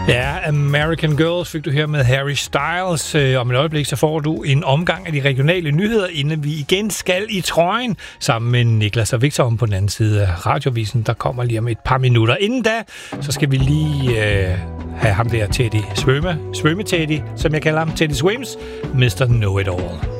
Ja, American Girls fik du her med Harry Styles. Om et øjeblik så får du en omgang af de regionale nyheder, inden vi igen skal i trøjen sammen med Niklas og Victor om på den anden side af radiovisen. Der kommer lige om et par minutter. Inden da, så skal vi lige have ham der Teddy Svømme-Teddy, som jeg kalder ham, Teddy Swims, Mr. Know-It-All.